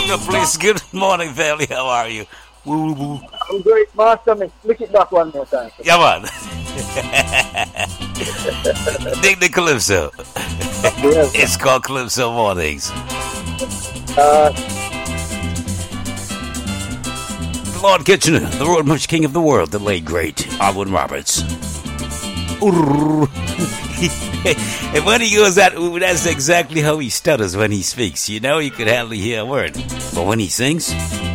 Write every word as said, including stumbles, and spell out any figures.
Bunga, please. Good morning, family. How are you? Woo woo. I'm great, Master. Me flick it back one more time. Yeah, man. Dig the Calypso. Yes. It's called Calypso Mornings. Uh, The Lord Kitchener, the road march king of the world, the late great Alwyn Roberts. And when he goes that, ooh, that's exactly how he stutters when he speaks. You know, you could hardly hear a word. But when he sings,